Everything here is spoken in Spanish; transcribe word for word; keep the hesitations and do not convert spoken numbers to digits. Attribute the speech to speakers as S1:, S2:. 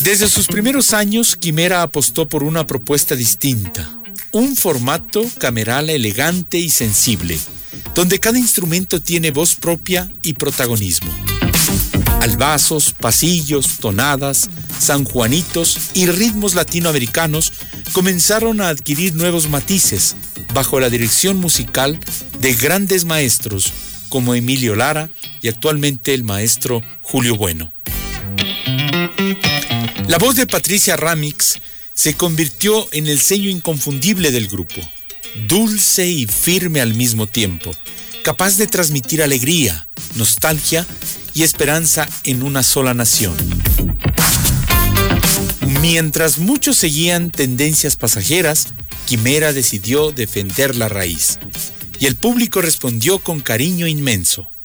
S1: Desde sus primeros años, Quimera apostó por una propuesta distinta, un formato cameral elegante y sensible, donde cada instrumento tiene voz propia y protagonismo. Albazos, pasillos, tonadas, sanjuanitos y ritmos latinoamericanos comenzaron a adquirir nuevos matices bajo la dirección musical de grandes maestros como Emilio Lara y actualmente el maestro Julio Bueno. La voz de Patricia Ramix se convirtió en el sello inconfundible del grupo, dulce y firme al mismo tiempo, capaz de transmitir alegría, nostalgia y esperanza en una sola nación. Mientras muchos seguían tendencias pasajeras, Quimera decidió defender la raíz, y el público respondió con cariño inmenso.